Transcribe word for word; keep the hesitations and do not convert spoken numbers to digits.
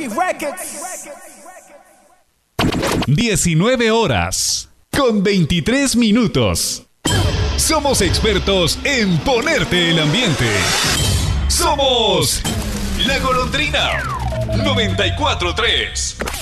diecinueve horas con veintitrés minutos. Somos expertos en ponerte el ambiente. Somos La Golondrina noventa y cuatro punto tres.